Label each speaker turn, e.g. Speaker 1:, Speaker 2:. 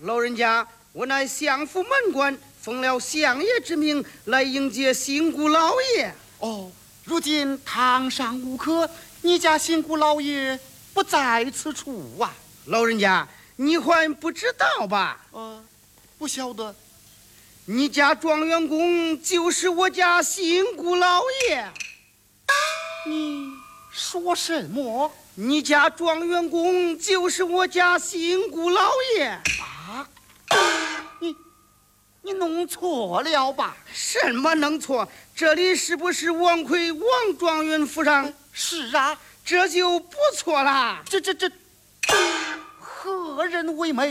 Speaker 1: 老人家，我乃相府门官，奉了相爷之命来迎接新姑老爷。
Speaker 2: 哦，如今堂上无客，你家新姑老爷不在此处啊。
Speaker 1: 老人家，你还不知道吧？
Speaker 2: 不晓得。
Speaker 1: 你家状元公就是我家新姑老爷。
Speaker 2: 你说什么？
Speaker 1: 你家状元公就是我家新姑老爷
Speaker 2: 啊！你弄错了吧？
Speaker 1: 什么弄错？这里是不是王奎王状元府上？
Speaker 2: 是啊，
Speaker 1: 这就不错啦。
Speaker 2: 这何人为媒？